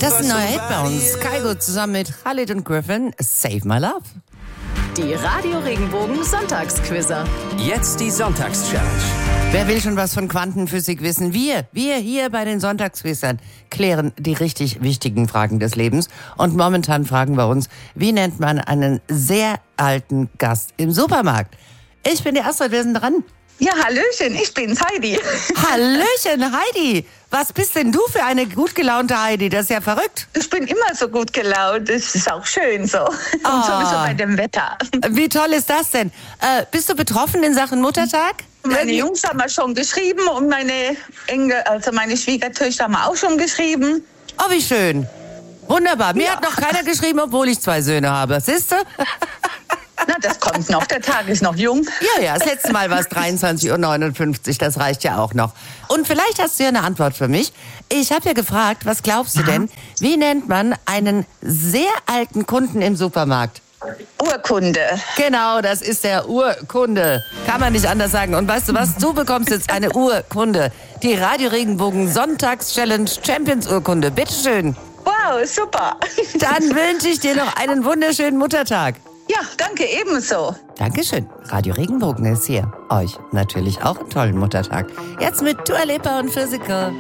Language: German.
Das ist ein neuer Hit bei uns. Kygo zusammen mit Khalid und Griffin, Save My Love. Die Radio Regenbogen Sonntagsquizzer. Jetzt die Sonntagschallenge. Wer will schon was von Quantenphysik wissen? Wir hier bei den Sonntagsquizzern klären die richtig wichtigen Fragen des Lebens. Und momentan fragen wir uns, wie nennt man einen sehr alten Gast im Supermarkt? Ich bin die Astrid, wir sind dran. Ja, hallöchen, ich bin's, Heidi. Hallöchen, Heidi. Was bist denn du für eine gut gelaunte Heidi? Das ist ja verrückt. Ich bin immer so gut gelaunt, das ist auch schön so. Und sowieso bei dem Wetter. Wie toll ist das denn? Bist du betroffen in Sachen Muttertag? Meine Jungs haben schon geschrieben und meine Schwiegertöchter haben auch schon geschrieben. Oh, wie schön. Wunderbar. Mir Ja. hat noch keiner geschrieben, obwohl ich 2 Söhne habe. Siehst du? Na, das kommt noch, der Tag ist noch jung. Ja, das letzte Mal war es 23:59 Uhr, das reicht ja auch noch. Und vielleicht hast du ja eine Antwort für mich. Ich habe ja gefragt, was glaubst du denn, wie nennt man einen sehr alten Kunden im Supermarkt? Urkunde. Genau, das ist der Urkunde. Kann man nicht anders sagen. Und weißt du was? Du bekommst jetzt eine Urkunde. Die Radio Regenbogen Sonntags-Challenge Champions Urkunde. Bitteschön. Wow, super. Dann wünsche ich dir noch einen wunderschönen Muttertag. Ja, danke, ebenso. Dankeschön. Radio Regenbogen ist hier. Euch natürlich auch einen tollen Muttertag. Jetzt mit Dua Lipa und Physical.